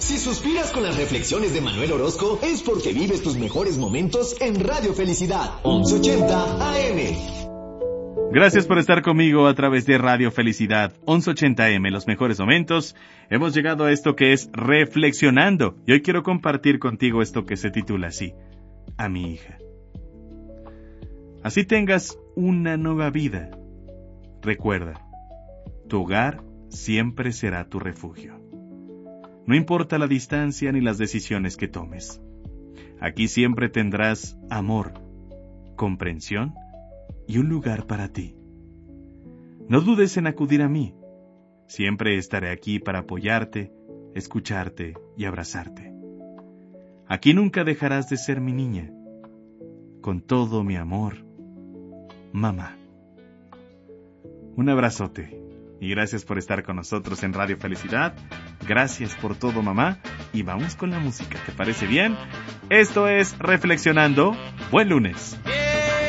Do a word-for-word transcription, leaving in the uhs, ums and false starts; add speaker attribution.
Speaker 1: Si suspiras con las reflexiones de Manuel Orozco, es porque vives tus mejores momentos en Radio Felicidad, once ochenta A M.
Speaker 2: Gracias por estar conmigo a través de Radio Felicidad, once ochenta A M, los mejores momentos. Hemos llegado a esto que es Reflexionando, y hoy quiero compartir contigo esto que se titula así, a mi hija. Así tengas una nueva vida. Recuerda, tu hogar siempre será tu refugio. No importa la distancia ni las decisiones que tomes. Aquí siempre tendrás amor, comprensión y un lugar para ti. No dudes en acudir a mí. Siempre estaré aquí para apoyarte, escucharte y abrazarte. Aquí nunca dejarás de ser mi niña. Con todo mi amor, mamá. Un abrazote y gracias por estar con nosotros en Radio Felicidad. Gracias por todo, mamá. Y vamos con la música, ¿te parece bien? Esto es Reflexionando. Buen lunes.